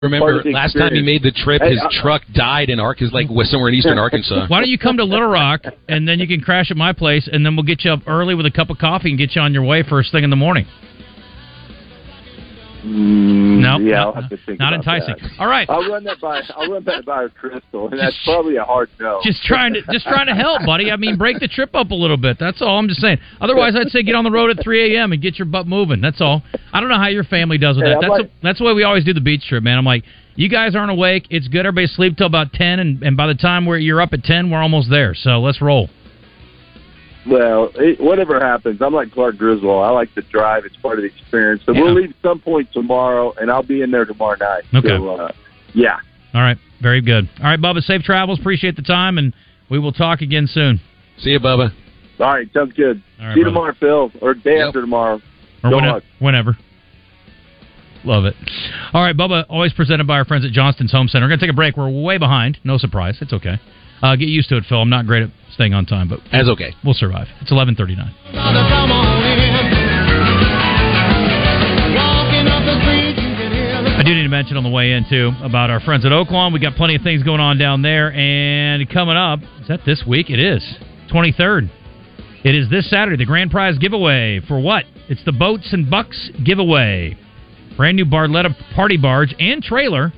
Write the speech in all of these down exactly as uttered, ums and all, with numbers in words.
Remember, last time he made the trip, his hey, truck died in Arkansas, like somewhere in eastern Arkansas. Why don't you come to Little Rock, and then you can crash at my place, and then we'll get you up early with a cup of coffee and get you on your way first thing in the morning. Mm, no, nope, yeah, not, I'll have to think not about enticing. That. All right, I'll run that by. I'll run that by Crystal, and that's probably a hard no. Just trying to, just trying to help, buddy. I mean, break the trip up a little bit. That's all I'm just saying. Otherwise, I'd say get on the road at three a.m. and get your butt moving. That's all. I don't know how your family does with hey, that. That's like, a, that's the way we always do the beach trip, man. I'm like, you guys aren't awake. It's good. Everybody sleep till about ten, and, and by the time we're you're up at ten, we're almost there. So let's roll. Well, it, whatever happens, I'm like Clark Griswold. I like to drive. It's part of the experience. So yeah. We'll leave some point tomorrow, and I'll be in there tomorrow night. Okay. So, uh, yeah. All right. Very good. All right, Bubba, safe travels. Appreciate the time, and we will talk again soon. See you, Bubba. All right. Sounds good. All right, See you brother. tomorrow, Phil, or day yep. after tomorrow. Or Go whenever, on. whenever. Love it. All right, Bubba, always presented by our friends at Johnston's Home Center. We're going to take a break. We're way behind. No surprise. It's okay. Uh, get used to it, Phil. I'm not great at staying on time, but that's okay. We'll survive. It's eleven thirty-nine. I do need to mention on the way in, too, about our friends at Oaklawn. We got plenty of things going on down there. And coming up, is that this week? It is. twenty-third. It is this Saturday, the grand prize giveaway. For what? It's the Boats and Bucks giveaway. Brand new Barletta party barge and trailer.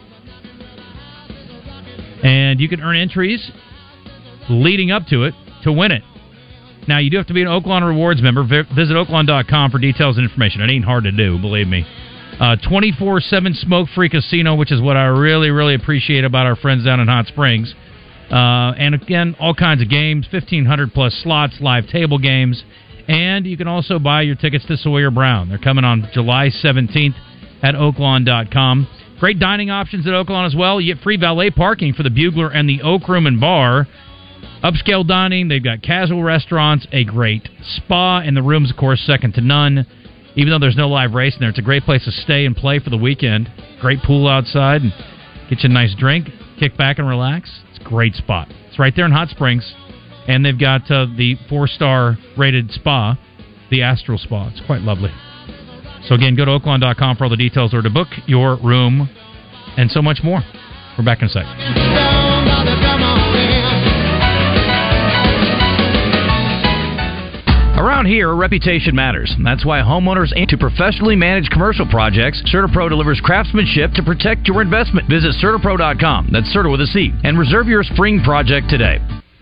And you can earn entries leading up to it to win it. Now, you do have to be an Oaklawn Rewards member. Visit Oaklawn dot com for details and information. It ain't hard to do, believe me. Uh, twenty-four seven smoke-free casino, which is what I really, really appreciate about our friends down in Hot Springs. Uh, and again, all kinds of games, fifteen hundred plus slots, live table games. And you can also buy your tickets to Sawyer Brown. They're coming on July seventeenth at Oaklawn dot com. Great dining options at Oaklawn as well. You get free valet parking for the Bugler and the Oak Room and Bar. Upscale dining. They've got casual restaurants, a great spa, and the rooms, of course, second to none. Even though there's no live racing there, it's a great place to stay and play for the weekend. Great pool outside, and get you a nice drink, kick back and relax. It's a great spot. It's right there in Hot Springs, and they've got uh, the four-star rated spa, the Astral Spa. It's quite lovely. So again, go to Oaklawn dot com for all the details or to book your room and so much more. We're back in a second. Around here, reputation matters. That's why homeowners aim to professionally manage commercial projects. CertaPro delivers craftsmanship to protect your investment. Visit Certa Pro dot com, that's Certa with a C, and reserve your spring project today.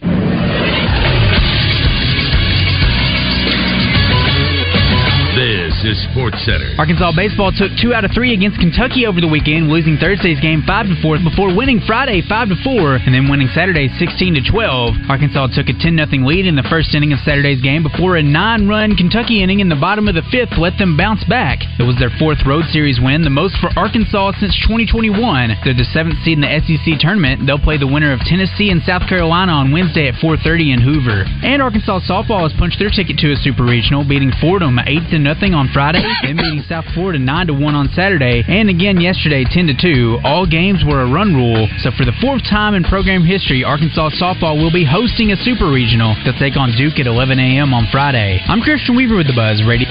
This is SportsCenter. Arkansas baseball took two out of three against Kentucky over the weekend, losing Thursday's game five to four before winning Friday five to four and then winning Saturday sixteen to twelve. Arkansas took a ten nothing lead in the first inning of Saturday's game before a nine-run Kentucky inning in the bottom of the fifth let them bounce back. It was their fourth road series win, the most for Arkansas since twenty twenty-one. They're the seventh seed in the S E C tournament. They'll play the winner of Tennessee and South Carolina on Wednesday at four thirty in Hoover. And Arkansas softball has punched their ticket to a super regional, beating Fordham eight to nothing on Friday, then beating South Florida nine to one on Saturday, and again yesterday ten to two. All games were a run rule, so for the fourth time in program history, Arkansas softball will be hosting a super regional. They'll take on Duke at eleven a.m. on Friday. I'm Christian Weaver with the Buzz Radio.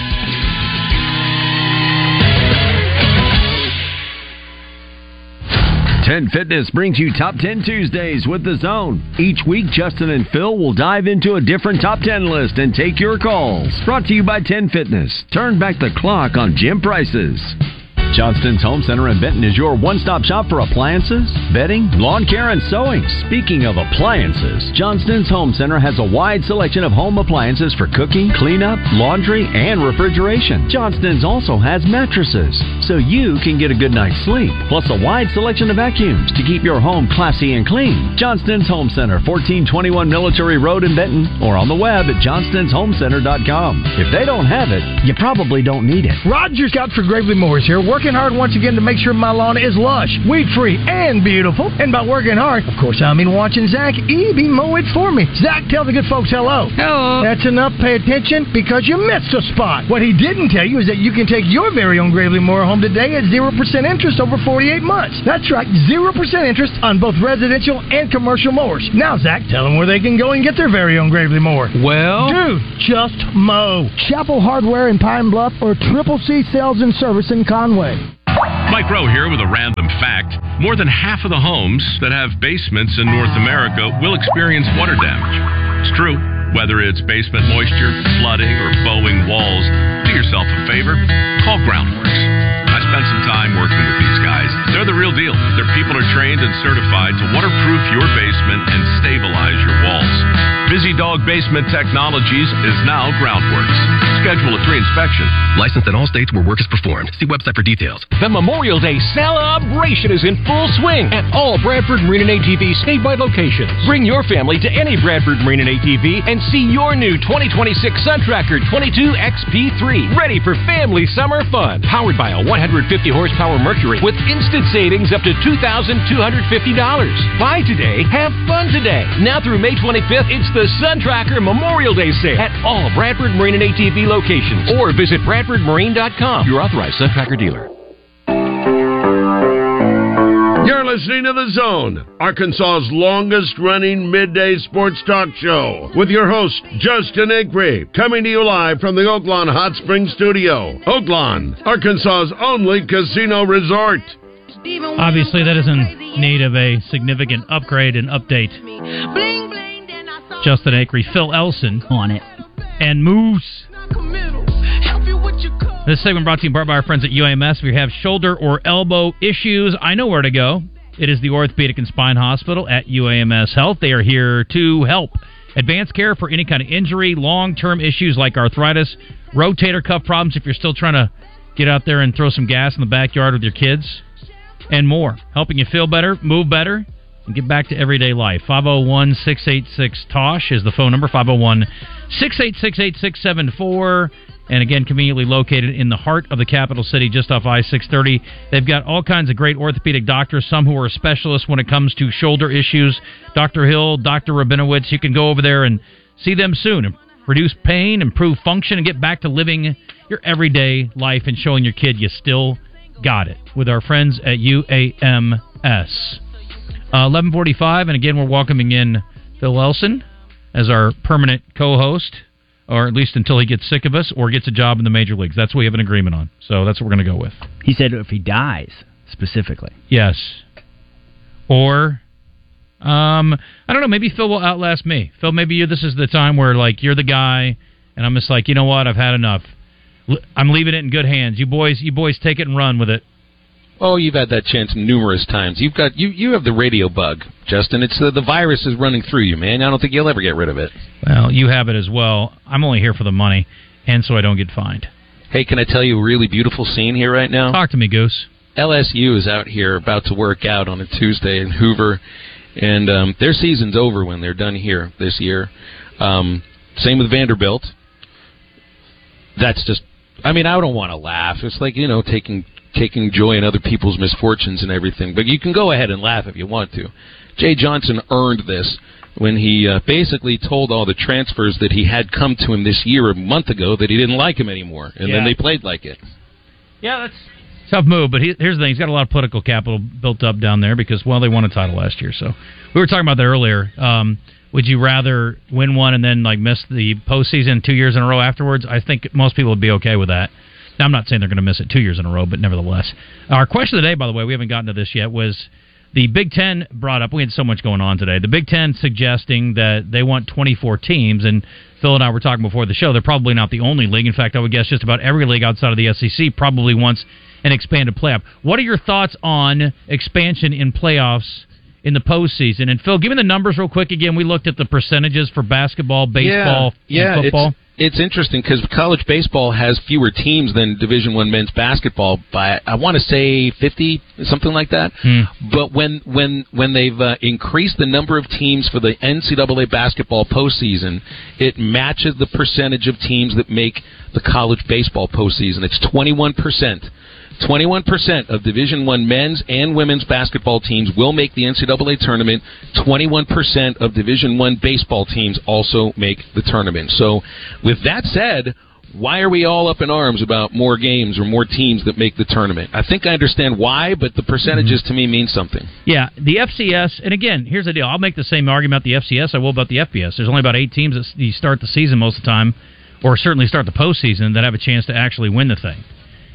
ten Fitness brings you Top ten Tuesdays with The Zone. Each week, Justin and Phil will dive into a different Top ten list and take your calls. Brought to you by ten Fitness. Turn back the clock on gym prices. Johnston's Home Center in Benton is your one-stop shop for appliances, bedding, lawn care, and sewing. Speaking of appliances, Johnston's Home Center has a wide selection of home appliances for cooking, cleanup, laundry, and refrigeration. Johnston's also has mattresses, so you can get a good night's sleep, plus a wide selection of vacuums to keep your home classy and clean. Johnston's Home Center, fourteen twenty-one Military Road in Benton, or on the web at johnstons home center dot com. If they don't have it, you probably don't need it. Roger Scott for Gravely Mowers here, working hard once again to make sure my lawn is lush, weed-free, and beautiful. And by working hard, of course, I mean watching Zach Eby mow it for me. Zach, tell the good folks hello. Hello. That's enough. Pay attention, because you missed a spot. What he didn't tell you is that you can take your very own Gravely Mower home today at zero percent interest over forty-eight months. That's right, zero percent interest on both residential and commercial mowers. Now, Zach, tell them where they can go and get their very own Gravely Mower. Well, dude, just mow. Chapel Hardware in Pine Bluff or Triple C Sales and Service in Conway. Mike Rowe here with a random fact. More than half of the homes that have basements in North America will experience water damage. It's true. Whether it's basement moisture, flooding, or bowing walls, do yourself a favor. Call Groundworks. I spent some time working with these guys. They're the real deal. Their people are trained and certified to waterproof your basement and stabilize your walls. Busy Dog Basement Technologies is now Groundworks. Schedule a free inspection. Licensed in all states where work is performed. See website for details. The Memorial Day celebration is in full swing at all Bradford Marine and A T V statewide locations. Bring your family to any Bradford Marine and A T V and see your new twenty twenty-six Suntracker twenty-two X P three. Ready for family summer fun. Powered by a one hundred fifty horsepower Mercury with instant savings up to two thousand two hundred fifty dollars. Buy today, have fun today. Now through May twenty-fifth, it's the Suntracker Memorial Day sale at all Bradford Marine and A T V locations or visit bradford marine dot com. Your authorized Suntracker dealer. You're listening to The Zone, Arkansas's longest-running midday sports talk show, with your host, Justin Acree, coming to you live from the Oaklawn Hot Springs studio. Oaklawn, Arkansas's only casino resort. Obviously, that is in need of a significant upgrade and update. Justin Acree, Phil Elson on it, and Moose. This segment brought to you in part by our friends at U A M S. If you have shoulder or elbow issues, I know where to go. It is the Orthopedic and Spine Hospital at U A M S Health. They are here to help. Advanced care for any kind of injury, long-term issues like arthritis, rotator cuff problems if you're still trying to get out there and throw some gas in the backyard with your kids, and more. Helping you feel better, move better, and get back to everyday life. five oh one, six eight six, T O S H is the phone number, five oh one, six eight six, eight six seven four. And again, conveniently located in the heart of the capital city, just off I six thirty. They've got all kinds of great orthopedic doctors, some who are specialists when it comes to shoulder issues. Doctor Hill, Doctor Rabinowitz, you can go over there and see them soon and reduce pain, improve function, and get back to living your everyday life and showing your kid you still got it with our friends at U A M S. Uh, eleven forty-five, and again, we're welcoming in Phil Elson as our permanent co-host, or at least until he gets sick of us or gets a job in the major leagues. That's what we have an agreement on. So that's what we're going to go with. He said if he dies, specifically. Yes. Or, um, I don't know, maybe Phil will outlast me. Phil, maybe you, this is the time where, like, you're the guy, and I'm just like, you know what, I've had enough. L- I'm leaving it in good hands. You boys, you boys take it and run with it. Oh, you've had that chance numerous times. You've got you, you have the radio bug, Justin. It's the, the virus is running through you, man. I don't think you'll ever get rid of it. Well, you have it as well. I'm only here for the money, and so I don't get fined. Hey, can I tell you a really beautiful scene here right now? Talk to me, Goose. L S U is out here about to work out on a Tuesday in Hoover, and um, their season's over when they're done here this year. Um, same with Vanderbilt. That's just, I mean, I don't want to laugh. It's like, you know, taking... taking joy in other people's misfortunes and everything. But you can go ahead and laugh if you want to. Jay Johnson earned this when he uh, basically told all the transfers that he had come to him this year a month ago that he didn't like him anymore. And yeah. then they played like it. Yeah, that's a tough move. But he, here's the thing. He's got a lot of political capital built up down there because, well, they won a title last year. So we were talking about that earlier. Um, would you rather win one and then like miss the postseason two years in a row afterwards? I think most people would be okay with that. Now, I'm not saying they're going to miss it two years in a row, but nevertheless. Our question of the day, by the way, we haven't gotten to this yet, was the Big Ten brought up, we had so much going on today, the Big Ten suggesting that they want twenty-four teams, and Phil and I were talking before the show, they're probably not the only league. In fact, I would guess just about every league outside of the S E C probably wants an expanded playoff. What are your thoughts on expansion in playoffs in the postseason? And Phil, give me the numbers real quick again. We looked at the percentages for basketball, baseball, yeah, yeah, and football. It's- It's interesting because college baseball has fewer teams than Division One men's basketball by, I want to say, fifty, something like that. Hmm. But when when when they've uh, increased the number of teams for the N C double A basketball postseason, it matches the percentage of teams that make the college baseball postseason. It's twenty-one percent. twenty-one percent of Division One men's and women's basketball teams will make the N C double A tournament. twenty-one percent of Division One baseball teams also make the tournament. So, with that said, why are we all up in arms about more games or more teams that make the tournament? I think I understand why, but the percentages mm-hmm. to me mean something. Yeah, the F C S, and again, here's the deal. I'll make the same argument about the F C S I will about the F B S. There's only about eight teams that you start the season most of the time, or certainly start the postseason, that have a chance to actually win the thing.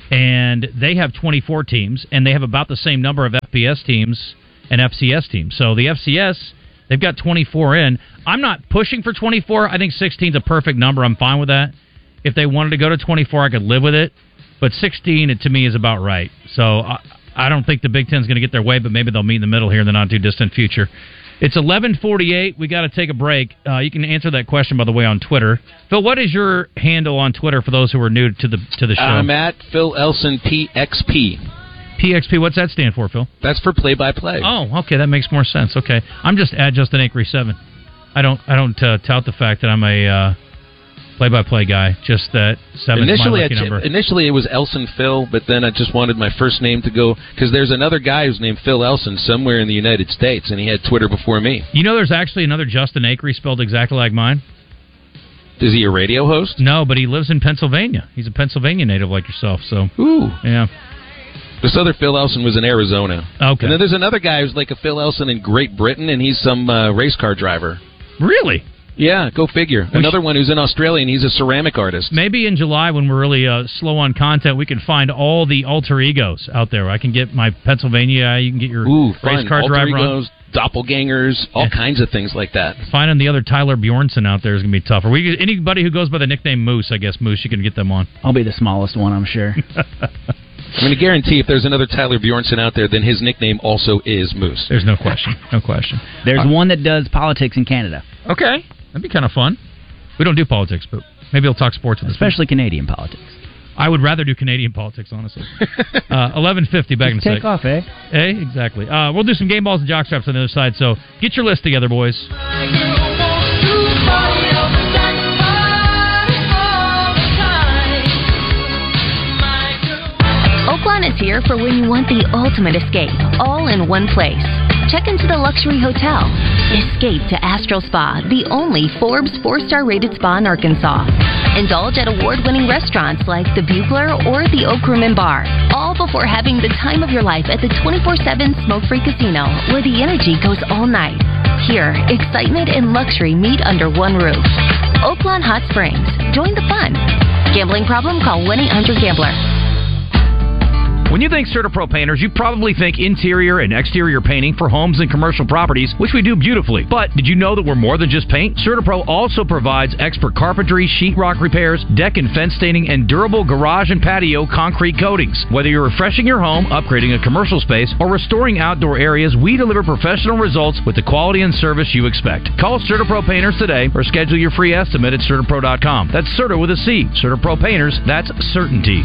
and they have twenty-four teams, and they have about the same number of F B S teams and F C S teams. So the F C S, they've got twenty-four in. I'm not pushing for twenty-four. I think sixteen is a perfect number. I'm fine with that. If they wanted to go to twenty-four, I could live with it. But sixteen, it, to me, is about right. So I, I don't think the Big Ten's going to get their way, but maybe they'll meet in the middle here in the not-too-distant future. It's eleven forty-eight. We got to take a break. Uh, you can answer that question, by the way, on Twitter. Phil, what is your handle on Twitter for those who are new to the to the show? I'm at Phil Elson P X P. P X P, what's that stand for, Phil? That's for play-by-play. Oh, okay, that makes more sense. Okay, I'm just at Justin Acri seven. I don't I don't uh, tout the fact that I'm a uh, play-by-play guy. Just that seven initially, is my lucky number. Initially, it was Elson Phil, but then I just wanted my first name to go because there's another guy who's named Phil Elson somewhere in the United States, and he had Twitter before me. You know, there's actually another Justin Acri spelled exactly like mine. Is he a radio host? No, but he lives in Pennsylvania. He's a Pennsylvania native like yourself. So, ooh, yeah. This other Phil Elson was in Arizona. Okay. And then there's another guy who's like a Phil Elson in Great Britain, and he's some uh, race car driver. Really? Yeah, go figure. We Another sh- one who's in Australia, and he's a ceramic artist. Maybe in July, when we're really uh, slow on content, we can find all the alter egos out there. I can get my Pennsylvania, you can get your Ooh, race fun. car alter driver egos, on. Doppelgangers, all yeah. kinds of things like that. Finding the other Tyler Bjornson out there is going to be tough. Or we, anybody who goes by the nickname Moose, I guess, Moose, you can get them on. I'll be the smallest one, I'm sure. I'm going to guarantee if there's another Tyler Bjornson out there, then his nickname also is Moose. There's no question. No question. There's uh, one that does politics in Canada. Okay. That'd be kind of fun. We don't do politics, but maybe we'll talk sports with us. Especially Canadian politics. I would rather do Canadian politics, honestly. uh, eleven fifty, back Just in a take sec. off, eh? Eh, exactly. Uh, we'll do some game balls and jock straps on the other side, so get your list together, boys. Oaklawn is here for when you want the ultimate escape, all in one place. Check into the luxury hotel. Escape to Astral Spa, the only Forbes four-star rated spa in Arkansas. Indulge at award-winning restaurants like the Bugler or the Oak Room and Bar, all before having the time of your life at the twenty-four seven smoke-free casino, where the energy goes all night. Here, excitement and luxury meet under one roof. Oaklawn Hot Springs. Join the fun. Gambling problem? Call one eight hundred gambler. When you think CertaPro Painters, you probably think interior and exterior painting for homes and commercial properties, which we do beautifully. But did you know that we're more than just paint? CertaPro also provides expert carpentry, sheetrock repairs, deck and fence staining, and durable garage and patio concrete coatings. Whether you're refreshing your home, upgrading a commercial space, or restoring outdoor areas, we deliver professional results with the quality and service you expect. Call CertaPro Painters today or schedule your free estimate at CertaPro dot com. That's Certa with a C. CertaPro Painters, that's certainty.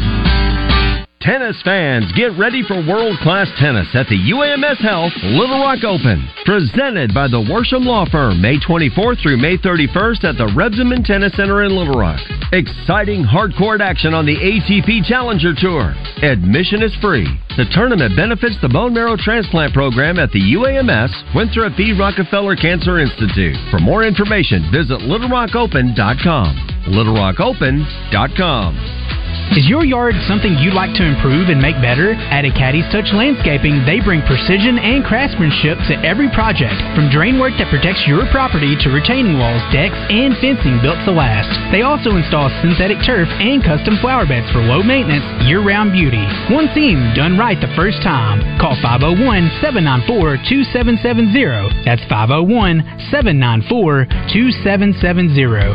Tennis fans, get ready for world-class tennis at the U A M S Health Little Rock Open. Presented by the Worsham Law Firm, May twenty-fourth through May thirty-first at the Rebsamen Tennis Center in Little Rock. Exciting hardcourt action on the A T P Challenger Tour. Admission is free. The tournament benefits the bone marrow transplant program at the U A M S Winthrop V. Rockefeller Cancer Institute. For more information, visit little rock open dot com. little rock open dot com. Is your yard something you'd like to improve and make better? At Acadie's Touch Landscaping, they bring precision and craftsmanship to every project, from drain work that protects your property to retaining walls, decks, and fencing built to last. They also install synthetic turf and custom flower beds for low maintenance, year-round beauty. One theme done right the first time. Call five oh one, seven nine four, two seven seven zero. That's five oh one, seven nine four, two seven seven zero.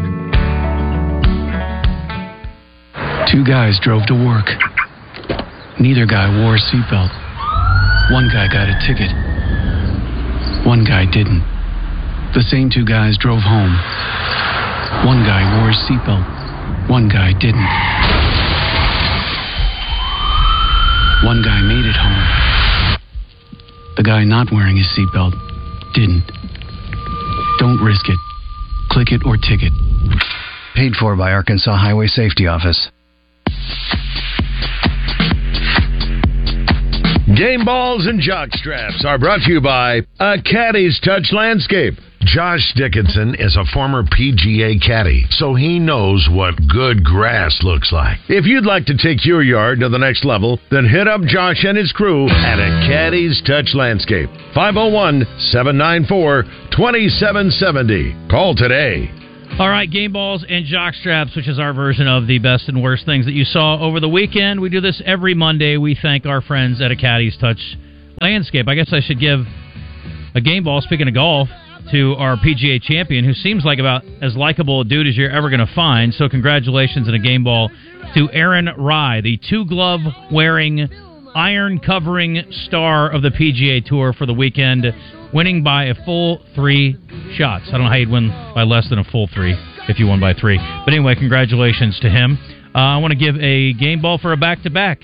Two guys drove to work. Neither guy wore a seatbelt. One guy got a ticket. One guy didn't. The same two guys drove home. One guy wore a seatbelt. One guy didn't. One guy made it home. The guy not wearing his seatbelt didn't. Don't risk it. Click it or ticket. Paid for by Arkansas Highway Safety Office. Game balls and jock straps are brought to you by Acadie's Touch Landscape. Josh Dickinson is a former P G A caddy, so he knows what good grass looks like. If you'd like to take your yard to the next level, then hit up Josh and his crew at Acadie's Touch Landscape. five oh one, seven nine four, two seven seven oh. Call today. All right, game balls and jock straps, which is our version of the best and worst things that you saw over the weekend. We do this every Monday. We thank our friends at a Caddy's Touch Landscape. I guess I should give a game ball, speaking of golf, to our P G A champion, who seems like about as likable a dude as you're ever going to find. So congratulations and a game ball to Aaron Rai, the two-glove-wearing, iron-covering star of the P G A Tour for the weekend, winning by a full three shots. I don't know how you'd win by less than a full three if you won by three. But anyway, congratulations to him. Uh, I want to give a game ball for a back-to-back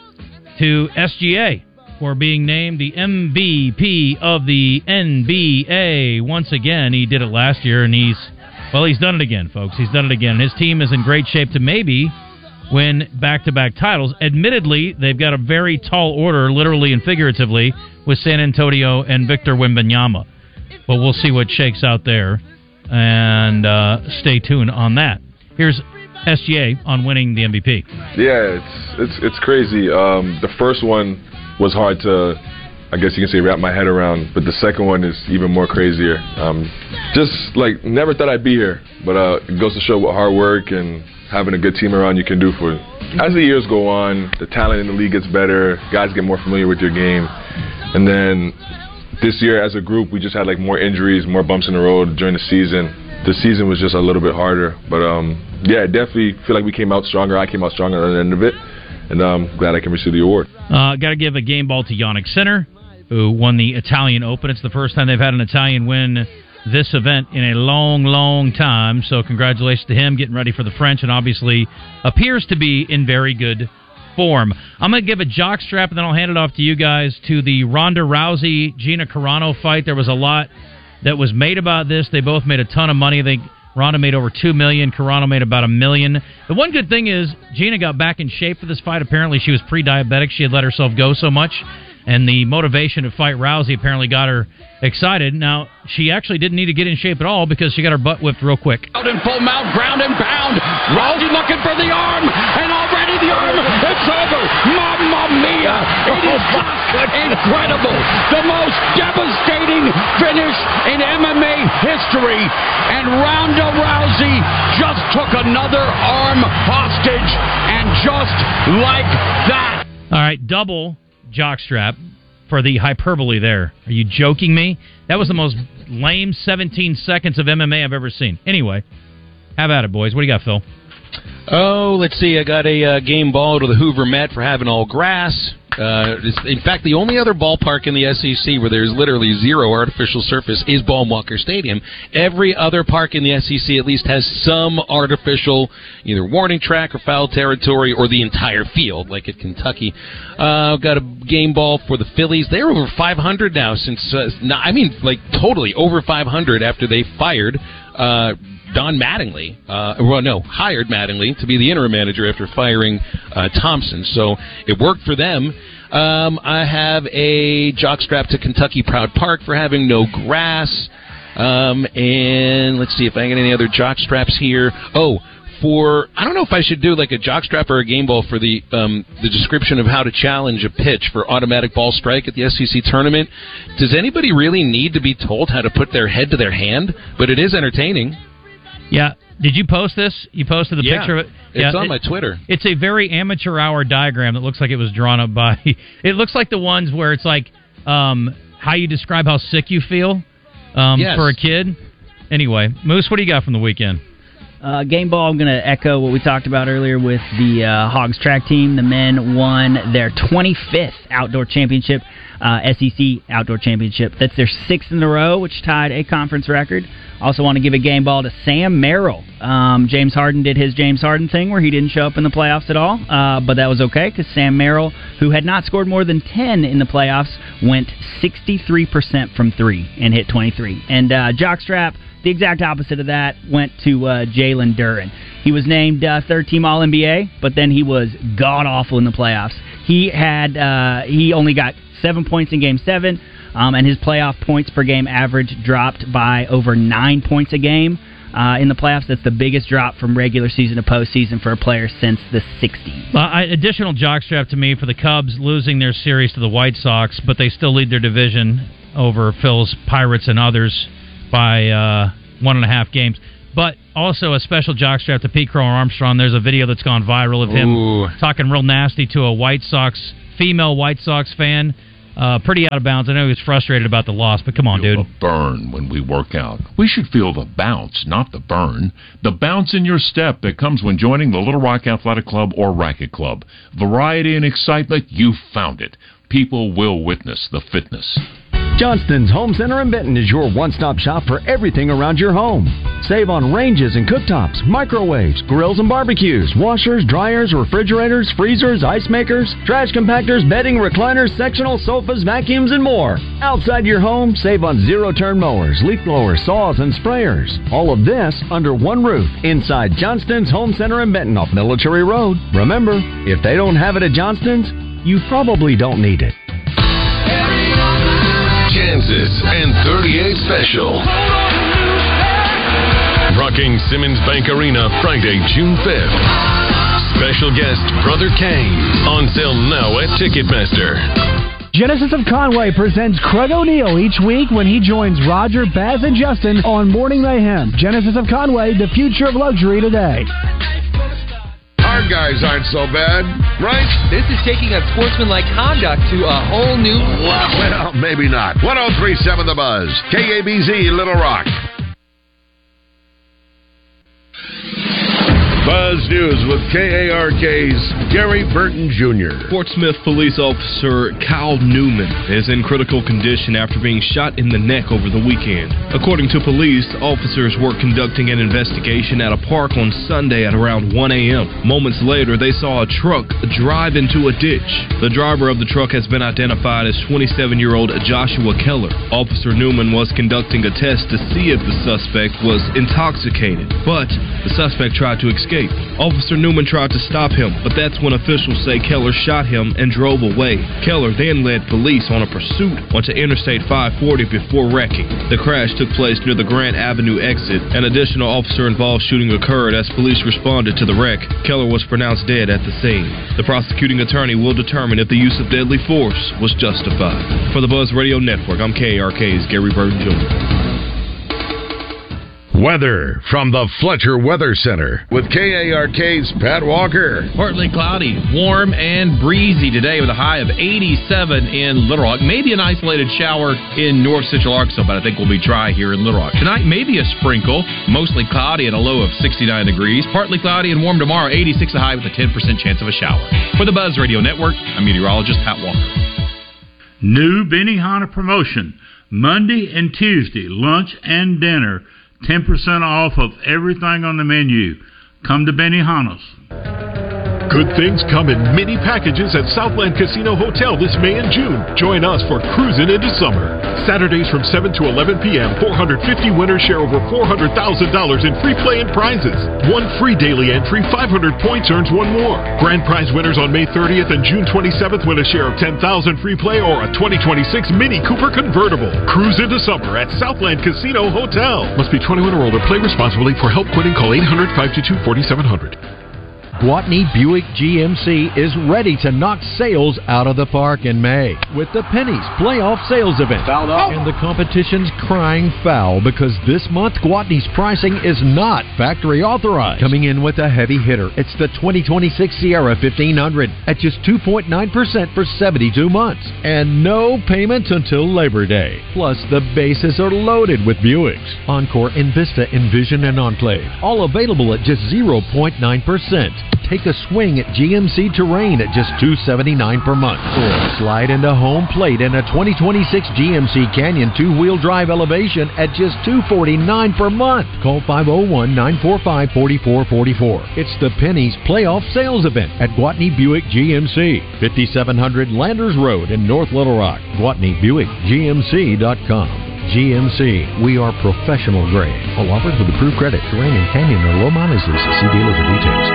to S G A for being named the M V P of the N B A. Once again, he did it last year, and he's, well, he's done it again, folks. He's done it again. His team is in great shape to maybe win back-to-back titles. Admittedly, they've got a very tall order, literally and figuratively, with San Antonio and Victor Wembanyama. But we'll see what shakes out there, and uh, stay tuned on that. Here's S G A on winning the M V P. Yeah, it's it's it's crazy. Um, the first one was hard to, I guess you can say, wrap my head around, but the second one is even more crazier. Um, just like never thought I'd be here, but uh, it goes to show what hard work and having a good team around you can do for you. As the years go on, the talent in the league gets better, guys get more familiar with your game, and then this year as a group we just had like more injuries, more bumps in the road during the season. The season was just a little bit harder, but um, yeah, I definitely feel like we came out stronger. I came out stronger at the end of it, and I'm glad I can receive the award. Uh, got to give a game ball to Yannick Sinner, who won the Italian Open. It's the first time they've had an Italian win this event in a long, long time. So congratulations to him, getting ready for the French, and obviously appears to be in very good form. I'm going to give a jock strap, and then I'll hand it off to you guys, to the Ronda Rousey Gina Carano fight. There was a lot that was made about this. They both made a ton of money. They Ronda made over two million dollars. Carano made about a million. The one good thing is Gina got back in shape for this fight. Apparently she was pre-diabetic. She had let herself go so much, and the motivation to fight Rousey apparently got her excited. Now, she actually didn't need to get in shape at all because she got her butt whipped real quick. Out in full mount, ground and pound. Rousey looking for the arm, and already the arm, it's over. Mamma mia! It is just incredible. The most devastating finish in M M A history, and Ronda Rousey just took another arm hostage, and just like that. All right, double jockstrap for the hyperbole there. Are you joking me? That was the most lame seventeen seconds of M M A I've ever seen. Anyway, have at it, boys. What do you got, Phil? Oh, let's see. I got a uh, game ball to the Hoover Met for having all grass. Uh, it's, in fact, the only other ballpark in the S E C where there's literally zero artificial surface is Baum-Walker Stadium. Every other park in the S E C at least has some artificial, either warning track or foul territory, or the entire field, like at Kentucky. Uh, got a game ball for the Phillies. They're over five hundred now since, uh, I mean, like totally over five hundred after they fired uh, Don Mattingly. Uh, well, no, hired Mattingly to be the interim manager after firing uh, Thompson. So it worked for them. Um, I have a jockstrap to Kentucky Proud Park for having no grass. Um, and let's see if I get any other jockstraps here. Oh, for, I don't know if I should do like a jockstrap or a game ball for the um, the description of how to challenge a pitch for automatic ball strike at the S E C tournament. Does anybody really need to be told how to put their head to their hand? But it is entertaining. Yeah. Did you post this? You posted the yeah, picture of it? It's yeah, on it, my Twitter. It's a very amateur hour diagram that looks like it was drawn up by... It looks like the ones where it's like um, how you describe how sick you feel um, yes. for a kid. Anyway, Moose, what do you got from the weekend? Uh, game ball, I'm going to echo what we talked about earlier with the uh, Hogs track team. The men won their twenty-fifth outdoor championship, uh, S E C outdoor championship. That's their sixth in a row, which tied a conference record. Also want to give a game ball to Sam Merrill. Um, James Harden did his James Harden thing where he didn't show up in the playoffs at all, uh, but that was okay because Sam Merrill, who had not scored more than ten in the playoffs, went sixty-three percent from three and hit twenty-three. And uh, jockstrap, the exact opposite of that, went to uh, Jalen Duren. He was named uh, third-team All N B A, but then he was god-awful in the playoffs. He had uh, he only got seven points in Game seven, um, and his playoff points per game average dropped by over nine points a game uh, in the playoffs. That's the biggest drop from regular season to postseason for a player since the sixties. Uh, additional jockstrap to me for the Cubs losing their series to the White Sox, but they still lead their division over Phil's Pirates and others by uh, one and a half games. But also a special jockstrap to Pete Crow Armstrong. There's a video that's gone viral of him Ooh. talking real nasty to a White Sox, female White Sox fan. Uh, pretty out of bounds. I know he was frustrated about the loss, but come on, dude. The burn when we work out. We should feel the bounce, not the burn. The bounce in your step that comes when joining the Little Rock Athletic Club or Racket Club. Variety and excitement, you found it. People will witness the fitness. Johnston's Home Center in Benton is your one-stop shop for everything around your home. Save on ranges and cooktops, microwaves, grills and barbecues, washers, dryers, refrigerators, freezers, ice makers, trash compactors, bedding, recliners, sectional sofas, vacuums, and more. Outside your home, save on zero-turn mowers, leaf blowers, saws, and sprayers. All of this under one roof inside Johnston's Home Center in Benton off Military Road. Remember, if they don't have it at Johnston's, you probably don't need it. Kansas and thirty-eight Special. Rocking Simmons Bank Arena Friday, June fifth. Special guest Brother Kane. On sale now at Ticketmaster. Genesis of Conway presents Craig O'Neill each week when he joins Roger, Baz, and Justin on Morning Mayhem. Genesis of Conway, the future of luxury today. Our guys aren't so bad, right? This is taking unsportsmanlike conduct to a whole new level. Well, maybe not. one oh three point seven The Buzz. K A B Z, Little Rock. Buzz News with K A R K's Gary Burton Junior Fort Smith police officer Kyle Newman is in critical condition after being shot in the neck over the weekend. According to police, officers were conducting an investigation at a park on Sunday at around one a.m. Moments later, they saw a truck drive into a ditch. The driver of the truck has been identified as twenty-seven-year-old Joshua Keller. Officer Newman was conducting a test to see if the suspect was intoxicated, but the suspect tried to escape. Officer Newman tried to stop him, but that's when officials say Keller shot him and drove away. Keller then led police on a pursuit onto Interstate five forty before wrecking. The crash took place near the Grant Avenue exit. An additional officer-involved shooting occurred as police responded to the wreck. Keller was pronounced dead at the scene. The prosecuting attorney will determine if the use of deadly force was justified. For the Buzz Radio Network, I'm K A R K's Gary Burton Junior Weather from the Fletcher Weather Center with K A R K's Pat Walker. Partly cloudy, warm and breezy today with a high of eighty-seven in Little Rock. Maybe an isolated shower in North Central Arkansas, but I think we'll be dry here in Little Rock. Tonight, maybe a sprinkle, mostly cloudy at a low of sixty-nine degrees. Partly cloudy and warm tomorrow, eighty-six a high with a ten percent chance of a shower. For the Buzz Radio Network, I'm meteorologist Pat Walker. New Benihana promotion. Monday and Tuesday, lunch and dinner. ten percent off of everything on the menu. Come to Benihana's. Good things come in mini packages at Southland Casino Hotel this May and June. Join us for Cruising into Summer. Saturdays from seven to eleven p.m., four hundred fifty winners share over four hundred thousand dollars in free play and prizes. One free daily entry, five hundred points earns one more. Grand prize winners on May thirtieth and June twenty-seventh win a share of ten thousand free play or a twenty twenty-six Mini Cooper convertible. Cruise into Summer at Southland Casino Hotel. Must be twenty-one or older. Play responsibly. For help quitting, call eight hundred, five two two, four seven zero zero. Gwatney Buick G M C is ready to knock sales out of the park in May with the Pennies Playoff Sales Event. Fouled up. And the competition's crying foul because this month Gwatney's pricing is not factory authorized. Coming in with a heavy hitter, it's the twenty twenty-six Sierra fifteen hundred at just two point nine percent for seventy-two months. And no payments until Labor Day. Plus, the bases are loaded with Buicks. Encore, Envista, Envision, and Enclave. All available at just zero point nine percent. Take a swing at G M C Terrain at just two hundred seventy-nine dollars per month. Or slide into home plate in a twenty twenty-six G M C Canyon two-wheel drive elevation at just two hundred forty-nine dollars per month. Call five oh one, nine four five, four four four four. It's the Pennies Playoff Sales Event at Gwatney Buick G M C, fifty-seven hundred Landers Road in North Little Rock. Gwatney Buick G M C dot com. G M C, we are professional grade. All offers with approved credit. Terrain and Canyon are low mileages. See dealer for details.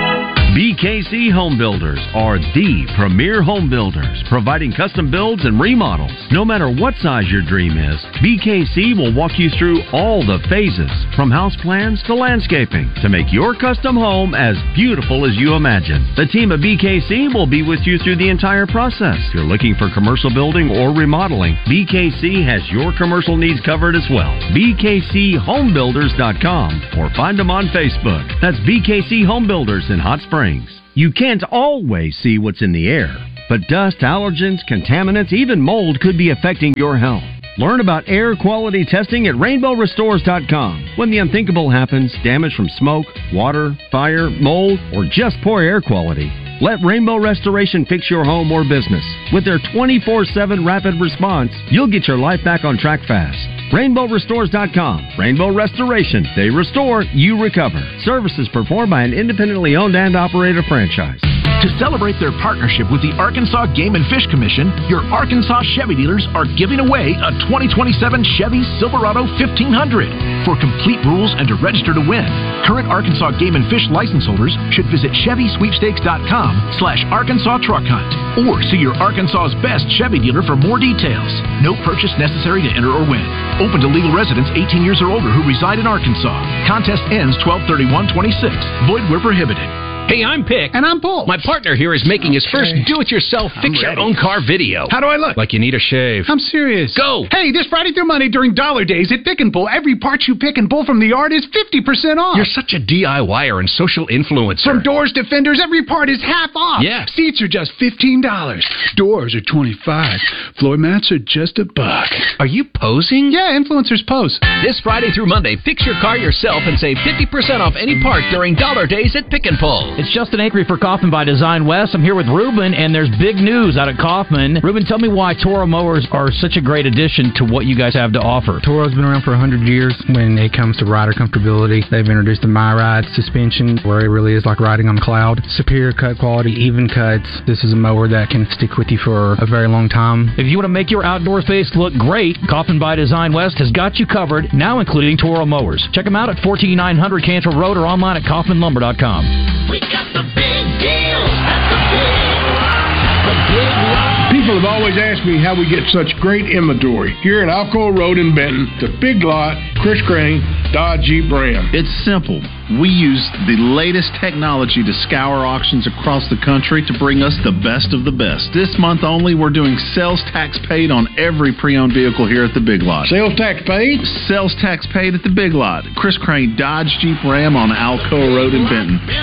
B K C Home Builders are the premier home builders, providing custom builds and remodels. No matter what size your dream is, B K C will walk you through all the phases, from house plans to landscaping, to make your custom home as beautiful as you imagine. The team at B K C will be with you through the entire process. If you're looking for commercial building or remodeling, B K C has your commercial needs covered as well. B K C home builders dot com or find them on Facebook. That's B K C Home Builders in Hot Springs. You can't always see what's in the air, but dust, allergens, contaminants, even mold could be affecting your health. Learn about air quality testing at rainbow restores dot com. When the unthinkable happens, damage from smoke, water, fire, mold, or just poor air quality, let Rainbow Restoration fix your home or business. With their twenty-four seven rapid response, you'll get your life back on track fast. rainbow restores dot com. Rainbow Restoration. They restore, you recover. Services performed by an independently owned and operated franchise. To celebrate their partnership with the Arkansas Game and Fish Commission, your Arkansas Chevy dealers are giving away a twenty twenty-seven Chevy Silverado fifteen hundred. For complete rules and to register to win, current Arkansas Game and Fish license holders should visit Chevy Sweepstakes dot com slash Arkansas Truck Hunt or see your Arkansas's best Chevy dealer for more details. No purchase necessary to enter or win. Open to legal residents eighteen years or older who reside in Arkansas. Contest ends twelve thirty-one twenty-six. Void where prohibited. Hey, I'm Pick. And I'm Bull. My partner here is making his first do-it-yourself fix-your-own-car video. How do I look? Like you need a shave. I'm serious. Go! Hey, this Friday through Monday during Dollar Days at Pick and Pull, every part you pick and pull from the yard is fifty percent off. You're such a DIYer and social influencer. From doors to fenders, every part is half off. Yeah. Seats are just fifteen dollars. Doors are twenty-five dollars. Floor mats are just a buck. Are you posing? Yeah, influencers pose. This Friday through Monday, fix your car yourself and save fifty percent off any part during Dollar Days at Pick and Pull. It's Justin Acri for Kaufman by Design West. I'm here with Ruben, and there's big news out at Kaufman. Ruben, tell me why Toro mowers are such a great addition to what you guys have to offer. Toro's been around for one hundred years when it comes to rider comfortability. They've introduced the MyRide suspension, where it really is like riding on a cloud. Superior cut quality, even cuts. This is a mower that can stick with you for a very long time. If you want to make your outdoor space look great, Kaufman by Design West has got you covered, now including Toro mowers. Check them out at fourteen nine hundred Cantrell Road or online at kaufman lumber dot com. We got the big deal at the big, the big lot. People have always asked me how we get such great inventory. Here at Alcoa Road in Benton, the Big Lot, Chris Crane, Dodge Jeep Ram. It's simple. We use the latest technology to scour auctions across the country to bring us the best of the best. This month only, we're doing sales tax paid on every pre-owned vehicle here at the Big Lot. Sales tax paid? Sales tax paid at the Big Lot. Chris Crane, Dodge Jeep Ram on Alcoa Road in Benton.